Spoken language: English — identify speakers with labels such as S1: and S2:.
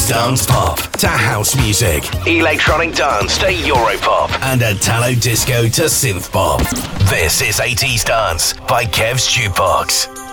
S1: dance pop to house music, electronic dance to Europop, and Italo disco to synth pop. This is 80s Dance by Kev's Jukebox.